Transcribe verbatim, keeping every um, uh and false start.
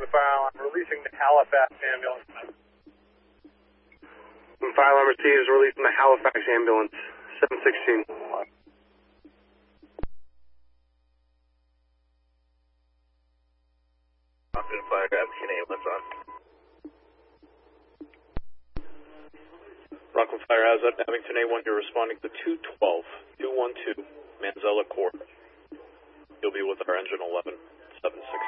Fire Alarm, releasing the Halifax ambulance. Fire Alarm receives releasing the Halifax ambulance, seven sixteen. Austin Fire, Abington ambulance on. Rockland Fire has up Abington A one, you're responding to two twelve, two one two, Manzella Court. You'll be with our engine eleven, seven six.